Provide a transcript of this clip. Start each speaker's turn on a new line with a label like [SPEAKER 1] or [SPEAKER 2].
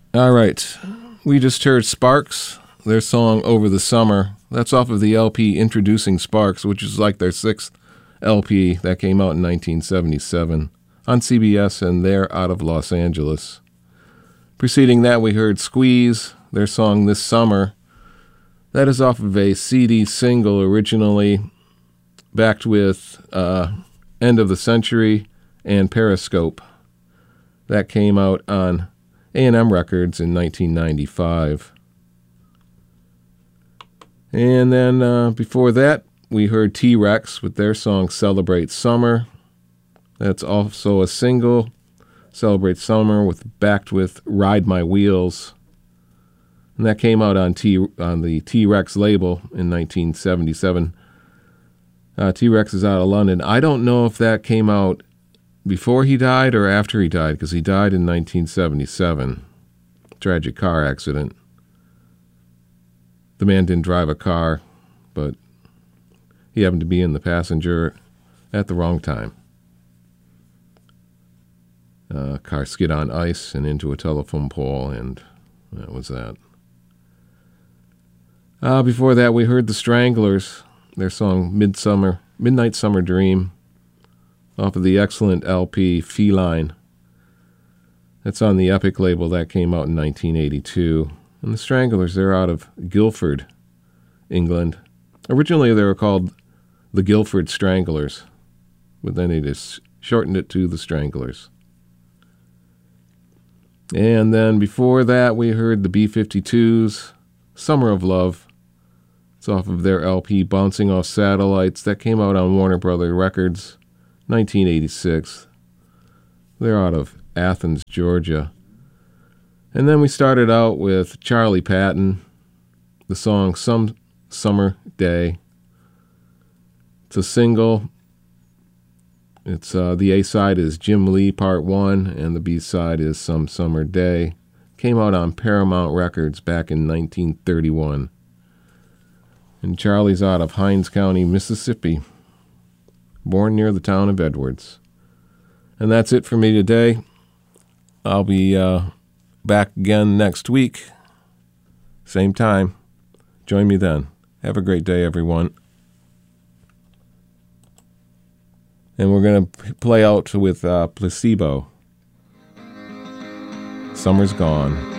[SPEAKER 1] All right. We just heard Sparks, their song Over the Summer. That's off of the LP Introducing Sparks, which is like their sixth LP that came out in 1977 on CBS, and they're out of Los Angeles. Preceding that, we heard Squeeze, their song This Summer. That is off of a CD single originally, backed with End of the Century and Periscope. That came out on A&M Records in 1995. And then before that, we heard T-Rex with their song Celebrate Summer. That's also a single, Celebrate Summer, backed with Ride My Wheels. And that came out on the T-Rex label in 1977. T-Rex is out of London. I don't know if that came out before he died or after he died, because he died in 1977. Tragic car accident. The man didn't drive a car, but he happened to be in the passenger at the wrong time. Car skid on ice and into a telephone pole, and that was that. Before that, we heard the Stranglers, their song Midnight Summer Dream, off of the excellent LP Feline. That's on the Epic label. That came out in 1982. And the Stranglers, they're out of Guildford, England. Originally, they were called the Guildford Stranglers, but then they just shortened it to the Stranglers. And then before that, we heard the B-52s, Summer of Love. It's off of their LP Bouncing Off Satellites. That came out on Warner Brothers Records, 1986. They're out of Athens, Georgia. And then we started out with Charlie Patton, the song Some Summer Day. It's a single. It's the A-side is Jim Lee Part 1, and the B-side is Some Summer Day. Came out on Paramount Records back in 1931. And Charlie's out of Hinds County, Mississippi, born near the town of Edwards. And that's it for me today. I'll be back again next week, same time. Join me then. Have a great day, everyone. And we're going to play out with Placebo. Summer's Gone.